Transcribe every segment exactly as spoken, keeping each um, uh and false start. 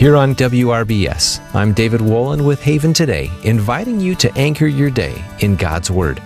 Here on W R B S, I'm David Wolin with Haven Today, inviting you to anchor your day in God's Word.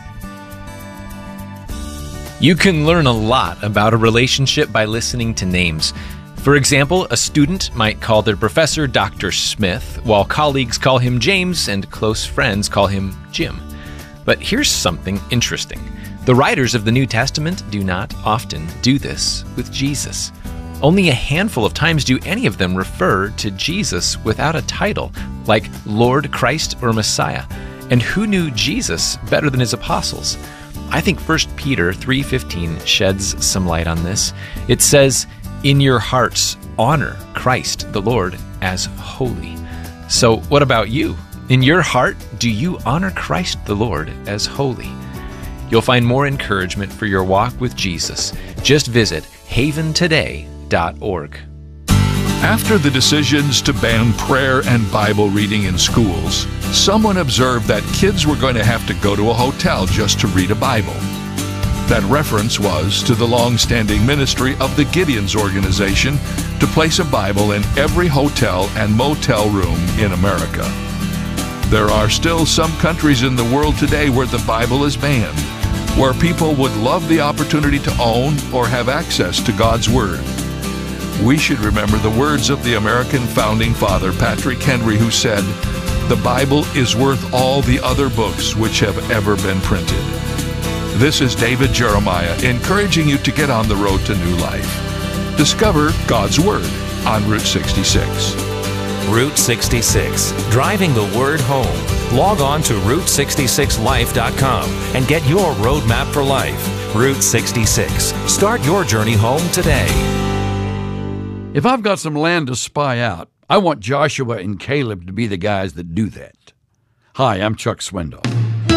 You can learn a lot about a relationship by listening to names. For example, a student might call their professor Doctor Smith, while colleagues call him James and close friends call him Jim. But here's something interesting. The writers of the New Testament do not often do this with Jesus. Only a handful of times do any of them refer to Jesus without a title, like Lord, Christ, or Messiah. And who knew Jesus better than his apostles? I think First Peter three fifteen sheds some light on this. It says, "In your hearts, honor Christ the Lord as holy." So what about you? In your heart, do you honor Christ the Lord as holy? You'll find more encouragement for your walk with Jesus. Just visit haven today dot org. After the decisions to ban prayer and Bible reading in schools, someone observed that kids were going to have to go to a hotel just to read a Bible. That reference was to the long-standing ministry of the Gideon's organization to place a Bible in every hotel and motel room in America. There are still some countries in the world today where the Bible is banned, where people would love the opportunity to own or have access to God's Word. We should remember the words of the American founding father, Patrick Henry, who said, "The Bible is worth all the other books which have ever been printed." This is David Jeremiah encouraging you to get on the road to new life. Discover God's Word on Route sixty-six. Route sixty-six, driving the Word home. Log on to route sixty-six life dot com and get your roadmap for life. Route sixty-six. Start your journey home today. If I've got some land to spy out, I want Joshua and Caleb to be the guys that do that. Hi, I'm Chuck Swindoll.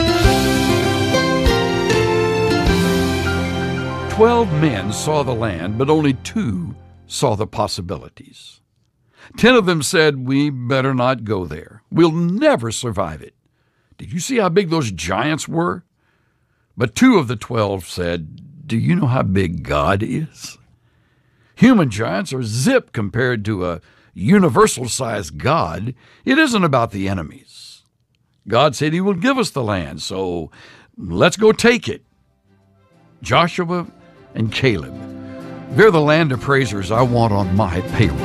Twelve men saw the land, but only two saw the possibilities. Ten of them said, "We better not go there. We'll never survive it." Did you see how big those giants were? But two of the twelve said, "Do you know how big God is?" Human giants are zip compared to a universal-sized God. It isn't about the enemies. God said he will give us the land, so let's go take it. Joshua and Caleb, they're the land appraisers I want on my payroll.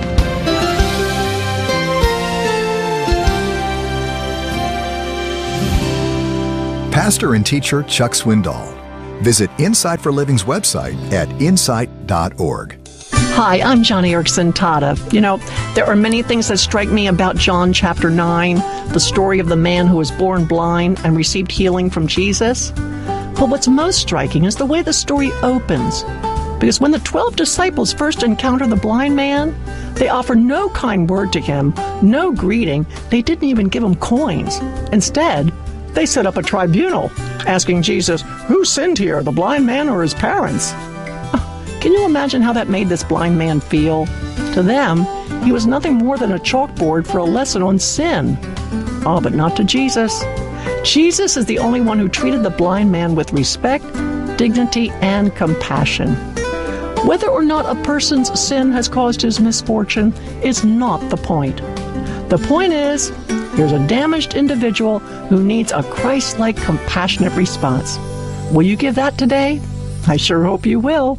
Pastor and teacher Chuck Swindoll. Visit Insight for Living's website at insight dot org. Hi, I'm Joni Eareckson Tada. You know, there are many things that strike me about John chapter nine, the story of the man who was born blind and received healing from Jesus. But what's most striking is the way the story opens. Because when the twelve disciples first encounter the blind man, they offer no kind word to him, no greeting. They didn't even give him coins. Instead, they set up a tribunal, asking Jesus, who sinned here, the blind man or his parents? Can you imagine how that made this blind man feel? To them, he was nothing more than a chalkboard for a lesson on sin. Oh, but not to Jesus. Jesus is the only one who treated the blind man with respect, dignity, and compassion. Whether or not a person's sin has caused his misfortune is not the point. The point is, here's a damaged individual who needs a Christ-like, compassionate response. Will you give that today? I sure hope you will.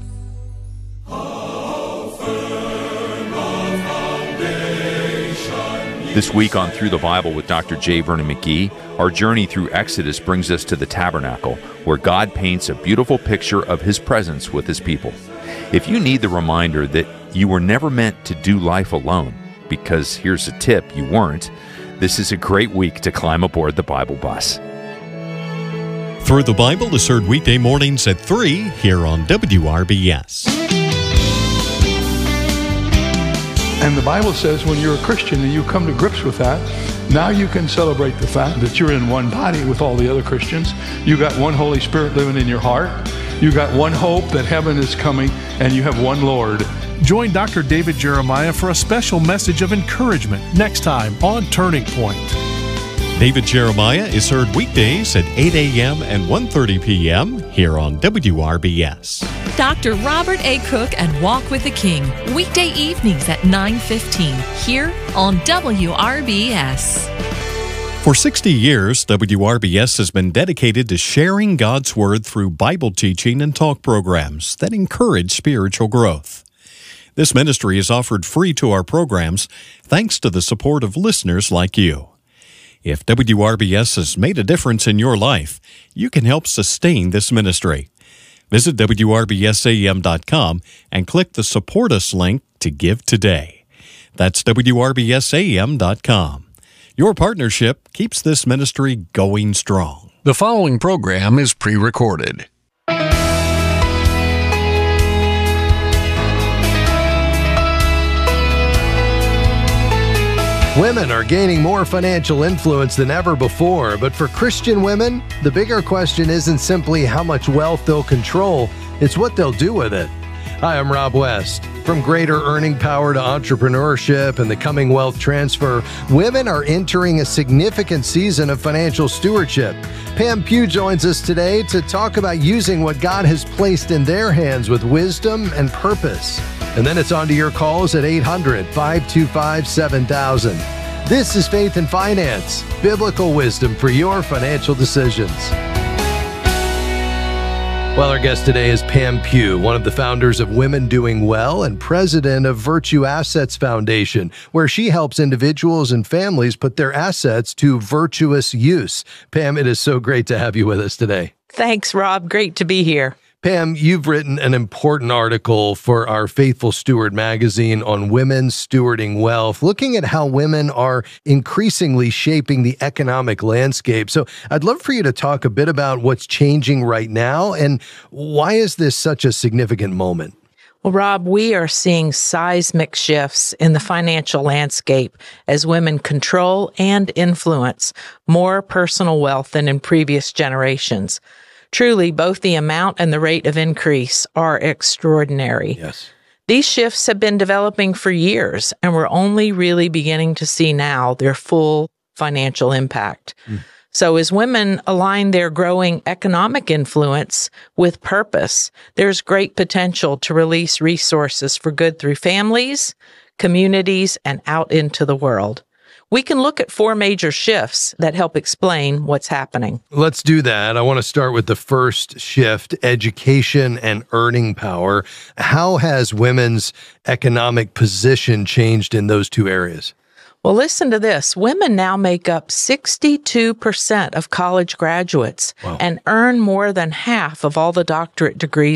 This week on Through the Bible with Doctor J. Vernon McGee, our journey through Exodus brings us to the tabernacle, where God paints a beautiful picture of his presence with his people. If you need the reminder that you were never meant to do life alone, because here's a tip, you weren't, this is a great week to climb aboard the Bible bus. Through the Bible is heard weekday mornings at three here on W R B S. And the Bible says when you're a Christian and you come to grips with that, now you can celebrate the fact that you're in one body with all the other Christians. You got one Holy Spirit living in your heart. You got one hope that heaven is coming, and you have one Lord. Join Doctor David Jeremiah for a special message of encouragement next time on Turning Point. David Jeremiah is heard weekdays at eight a.m. and one thirty p.m. here on W R B S. Doctor Robert A. Cook and Walk with the King, weekday evenings at nine fifteen, here on W R B S. For sixty years, W R B S has been dedicated to sharing God's Word through Bible teaching and talk programs that encourage spiritual growth. This ministry is offered free to our programs thanks to the support of listeners like you. If W R B S has made a difference in your life, you can help sustain this ministry. Visit W R B S A M dot com and click the Support Us link to give today. That's W R B S A M dot com. Your partnership keeps this ministry going strong. The following program is pre-recorded. Women are gaining more financial influence than ever before, but for Christian women, the bigger question isn't simply how much wealth they'll control, it's what they'll do with it. Hi, I'm Rob West. From greater earning power to entrepreneurship and the coming wealth transfer, women are entering a significant season of financial stewardship. Pam Pugh joins us today to talk about using what God has placed in their hands with wisdom and purpose. And then it's on to your calls at eight hundred, five two five, seven thousand. This is Faith and Finance, biblical wisdom for your financial decisions. Well, our guest today is Pam Pugh, one of the founders of Women Doing Well and president of Virtue Assets Foundation, where she helps individuals and families put their assets to virtuous use. Pam, it is so great to have you with us today. Thanks, Rob. Great to be here. Pam, you've written an important article for our Faithful Steward magazine on women stewarding wealth, looking at how women are increasingly shaping the economic landscape. So I'd love for you to talk a bit about what's changing right now and why is this such a significant moment? Well, Rob, we are seeing seismic shifts in the financial landscape as women control and influence more personal wealth than in previous generations. Truly, both the amount and the rate of increase are extraordinary. Yes. These shifts have been developing for years, and we're only really beginning to see now their full financial impact. Mm. So as women align their growing economic influence with purpose, there's great potential to release resources for good through families, communities, and out into the world. We can look at four major shifts that help explain what's happening. Let's do that. I want to start with the first shift, education and earning power. How has women's economic position changed in those two areas? Well, listen to this. Women now make up sixty-two percent of college graduates. Wow. And earn more than half of all the doctorate degrees